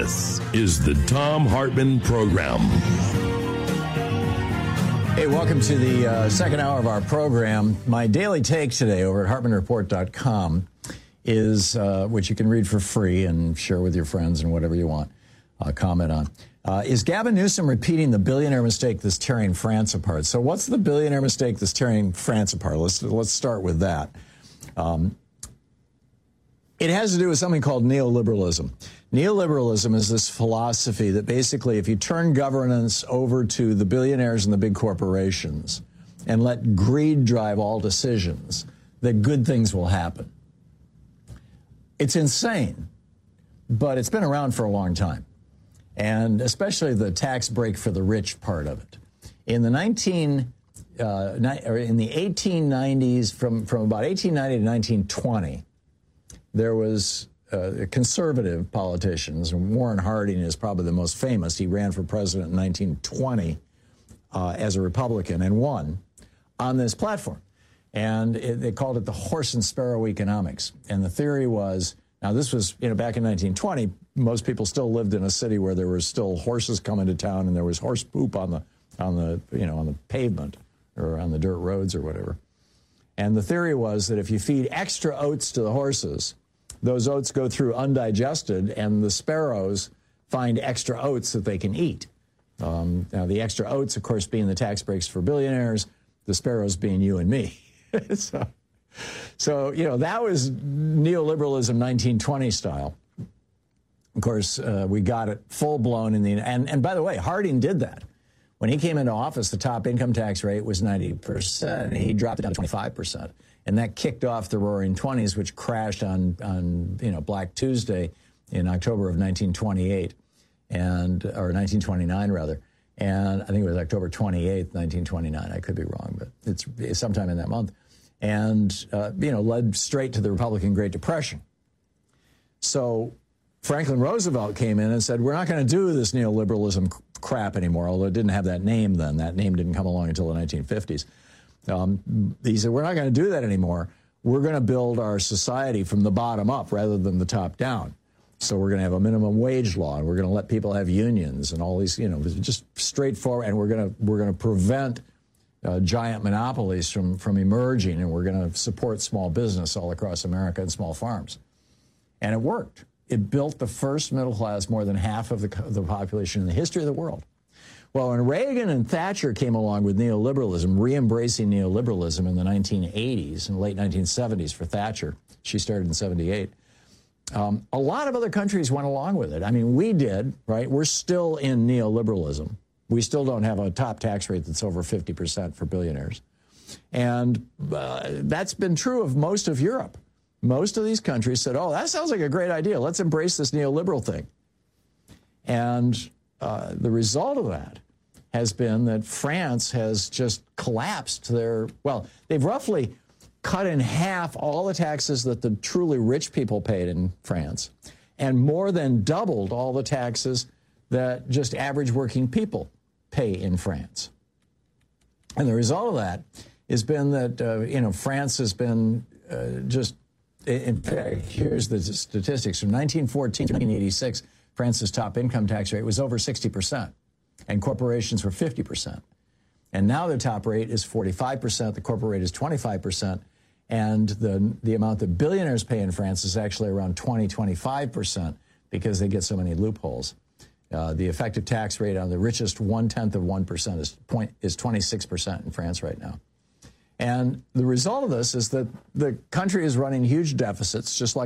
This is the Thom Hartmann Program. Hey, welcome to the second hour of our program. My daily take today over at HartmannReport.com is, which you can read for free and share with your friends and whatever you want, comment on, is Gavin Newsom repeating the billionaire mistake that's tearing France apart. So what's the billionaire mistake that's tearing France apart? Let's start with that. It has to do with something called neoliberalism. Neoliberalism is this philosophy that basically if you turn governance over to the billionaires and the big corporations and let greed drive all decisions, that good things will happen. It's insane, but it's been around for a long time, and especially the tax break for the rich part of it. In the 1890s, from about 1890 to 1920, there was conservative politicians, and Warren Harding is probably the most famous. He ran for president in 1920 as a Republican and won on this platform. And they called it the horse and sparrow economics. And the theory was, now this was, back in 1920, most people still lived in a city where there were still horses coming to town and there was horse poop on the pavement or on the dirt roads or whatever. And the theory was that if you feed extra oats to the horses, those oats go through undigested, and the sparrows find extra oats that they can eat. Now, the extra oats, of course, being the tax breaks for billionaires, the sparrows being you and me. So that was neoliberalism 1920 style. Of course, we got it full-blown in the... And by the way, Harding did that. When he came into office, the top income tax rate was 90%. He dropped it down to 25%. And that kicked off the Roaring '20s, which crashed on Black Tuesday in October of 1928, or 1929 rather. And I think it was October 28th, 1929. I could be wrong, but it's sometime in that month. And led straight to the Republican Great Depression. So Franklin Roosevelt came in and said, we're not going to do this neoliberalism crap anymore, although it didn't have that name then. That name didn't come along until the 1950s. He said, we're not going to do that anymore. We're going to build our society from the bottom up rather than the top down. So we're going to have a minimum wage law, and we're going to let people have unions and all these, just straightforward. And we're going to prevent giant monopolies from emerging, and we're going to support small business all across America and small farms. And it worked. It built the first middle class, more than half of the population in the history of the world. Well, when Reagan and Thatcher came along with neoliberalism, re-embracing neoliberalism in the 1980s and late 1970s for Thatcher, she started in 78, a lot of other countries went along with it. I mean, we did, right? We're still in neoliberalism. We still don't have a top tax rate that's over 50% for billionaires. And that's been true of most of Europe. Most of these countries said, oh, that sounds like a great idea. Let's embrace this neoliberal thing. And the result of that has been that France has just collapsed they've roughly cut in half all the taxes that the truly rich people paid in France, and more than doubled all the taxes that just average working people pay in France. And the result of that has been that, France has been in fact, here's the statistics. From 1914 to 1986, France's top income tax rate was over 60%, and corporations were 50%. And now the top rate is 45%, the corporate rate is 25%, and the amount that billionaires pay in France is actually around 25% because they get so many loopholes. The effective tax rate on the richest 0.1% is 26% in France right now. And the result of this is that the country is running huge deficits, just like